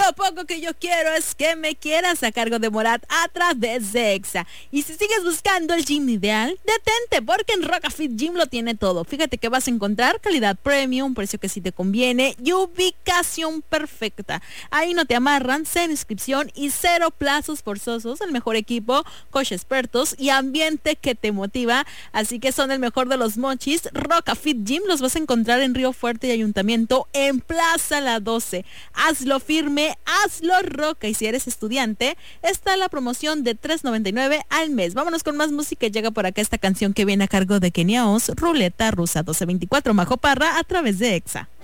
Lo poco que yo quiero es que me quieras, a cargo de Morat a través de Exa. Y si sigues buscando el gym ideal, detente, porque en Roca Fit Gym lo tiene todo. Fíjate que vas a encontrar calidad premium, precio que sí te conviene y ubicación perfecta. Ahí no te amarran, cero inscripción y cero plazos forzosos. El mejor equipo, coach expertos y ambiente que te motiva. Así que son el mejor de los mochis. Roca Fit Gym los vas a encontrar en Río Fuerte y Ayuntamiento, en Plaza La 12. Hazlo firme, hazlo roca. Y si eres estudiante, está la promoción de $3.99 al mes. Vámonos con más música. Llega por acá esta canción que viene a cargo de Kenia Oz, Ruleta Rusa 1224, Majo Parra, a través de Exa.